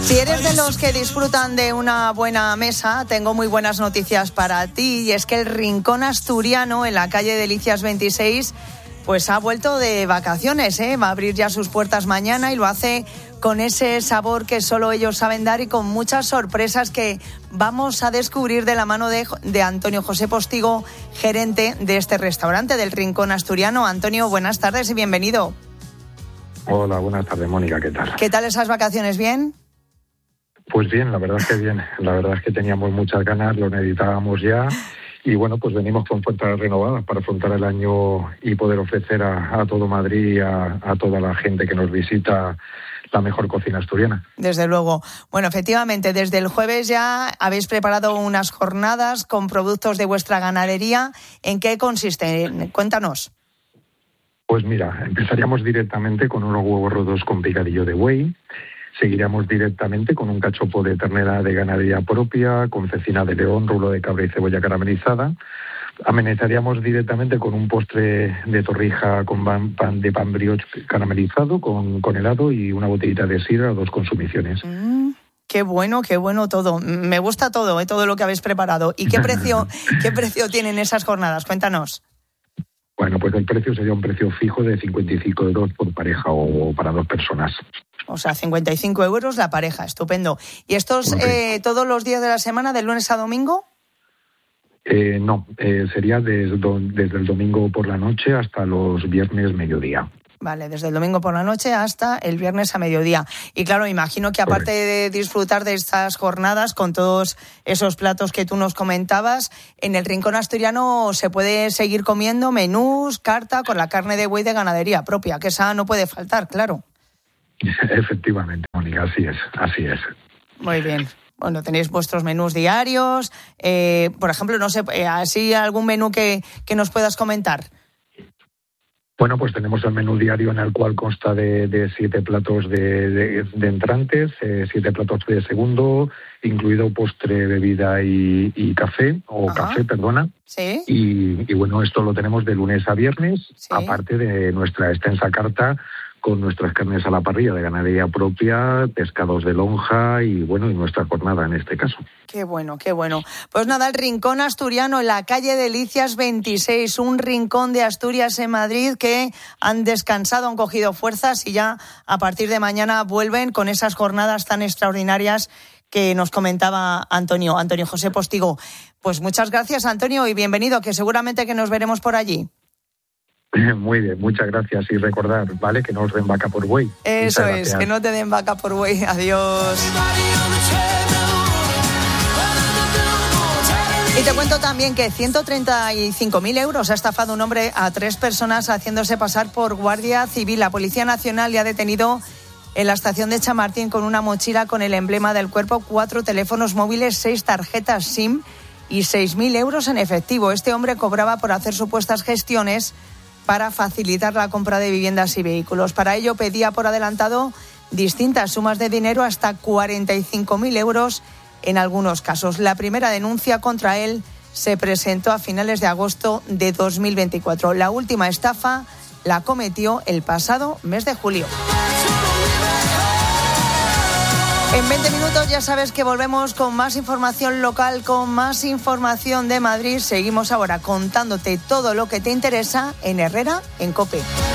Si eres de los que disfrutan de una buena mesa, tengo muy buenas noticias para ti, y es que el Rincón Asturiano en la calle Delicias 26 pues ha vuelto de vacaciones, ¿eh? Va a abrir ya sus puertas mañana y lo hace con ese sabor que solo ellos saben dar y con muchas sorpresas que vamos a descubrir de la mano de Antonio José Postigo, gerente de este restaurante del Rincón Asturiano. Antonio, buenas tardes y bienvenido. Hola, buenas tardes, Mónica, ¿qué tal? ¿Qué tal esas vacaciones? ¿Bien? Pues bien, la verdad es que bien. La verdad es que teníamos muchas ganas, lo necesitábamos ya. Y bueno, pues venimos con fuerzas renovadas para afrontar el año y poder ofrecer a todo Madrid y a toda la gente que nos visita la mejor cocina asturiana. Desde luego. Bueno, efectivamente, desde el jueves ya habéis preparado unas jornadas con productos de vuestra ganadería. ¿En qué consiste? Cuéntanos. Pues mira, empezaríamos directamente con unos huevos rotos con picadillo de buey. Seguiríamos directamente con un cachopo de ternera de ganadería propia, con cecina de león, rulo de cabra y cebolla caramelizada. Amenazaríamos directamente con un postre de torrija con pan brioche caramelizado, con helado y una botellita de sidra, 2 consumiciones. Qué bueno todo. Me gusta todo, todo lo que habéis preparado. ¿Y qué precio tienen esas jornadas? Cuéntanos. Bueno, pues el precio sería un precio fijo de 55 euros por pareja o para 2 personas. O sea, 55 euros la pareja, estupendo. ¿Y estos todos los días de la semana, de lunes a domingo? No, sería desde el domingo por la noche hasta los viernes mediodía. Vale, desde el domingo por la noche hasta el viernes a mediodía. Y claro, imagino que aparte de disfrutar de estas jornadas con todos esos platos que tú nos comentabas, en el Rincón Asturiano se puede seguir comiendo menús, carta con la carne de buey de ganadería propia, que esa no puede faltar, claro. Efectivamente, Mónica, así es. Muy bien. Bueno, tenéis vuestros menús diarios. Por ejemplo, no sé, así algún menú que nos puedas comentar. Bueno, pues tenemos el menú diario en el cual consta de 7 platos de entrantes, 7 platos de segundo, incluido postre, bebida y café, perdona. Sí. Y bueno, esto lo tenemos de lunes a viernes, sí, aparte de nuestra extensa carta con nuestras carnes a la parrilla de ganadería propia, pescados de lonja y nuestra jornada en este caso. Qué bueno. Pues nada, el Rincón Asturiano en la calle Delicias 26, un rincón de Asturias en Madrid que han descansado, han cogido fuerzas y ya a partir de mañana vuelven con esas jornadas tan extraordinarias que nos comentaba Antonio José Postigo. Pues muchas gracias, Antonio, y bienvenido, que seguramente que nos veremos por allí. Muy bien, muchas gracias. Y recordar, ¿vale?, que no os den vaca por buey. Eso es, que no te den vaca por buey. Adiós. Y te cuento también que 135.000 euros ha estafado un hombre a 3 personas haciéndose pasar por guardia civil. La Policía Nacional le ha detenido en la estación de Chamartín con una mochila con el emblema del cuerpo, 4 teléfonos móviles, 6 tarjetas SIM y 6.000 euros en efectivo. Este hombre cobraba por hacer supuestas gestiones para facilitar la compra de viviendas y vehículos. Para ello pedía por adelantado distintas sumas de dinero, hasta 45.000 euros en algunos casos. La primera denuncia contra él se presentó a finales de agosto de 2024. La última estafa la cometió el pasado mes de julio. En 20 minutos ya sabes que volvemos con más información local, con más información de Madrid. Seguimos ahora contándote todo lo que te interesa en Herrera en COPE.